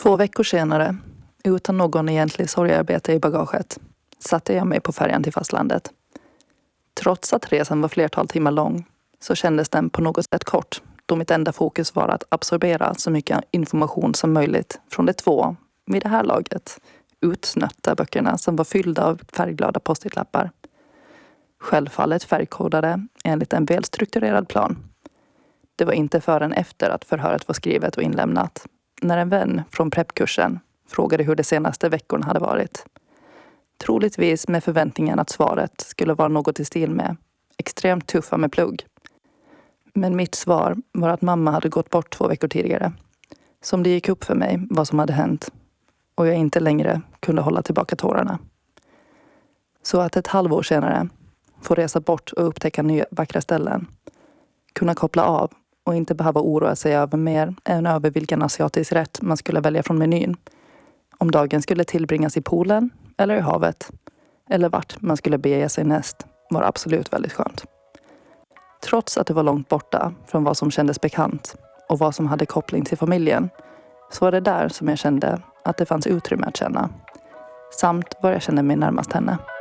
2 veckor senare, utan någon egentlig sorgearbete i bagaget, satte jag mig på färjan till fastlandet. Trots att resan var flertal timmar lång så kändes den på något sätt kort, då mitt enda fokus var att absorbera så mycket information som möjligt från de 2, vid det här laget, utsnötta böckerna som var fyllda av färgglada post-it-lappar. Självfallet färgkodade enligt en välstrukturerad plan. Det var inte förrän efter att förhöret var skrivet och inlämnat, när en vän från preppkursen frågade hur de senaste veckorna hade varit. Troligtvis med förväntningen att svaret skulle vara något i stil med extremt tuffa med plugg. Men mitt svar var att mamma hade gått bort 2 veckor tidigare. Som det gick upp för mig vad som hade hänt och jag inte längre kunde hålla tillbaka tårarna. Så att ett halvår senare få resa bort och upptäcka nya vackra ställen. Kunna koppla av och inte behöva oroa sig över mer än över vilken asiatisk rätt man skulle välja från menyn. Om dagen skulle tillbringas i poolen eller i havet eller vart man skulle bege sig näst var absolut väldigt skönt. Trots att det var långt borta från vad som kändes bekant och vad som hade koppling till familjen så var det där som jag kände att det fanns utrymme att känna. Samt var jag kände mig närmast henne.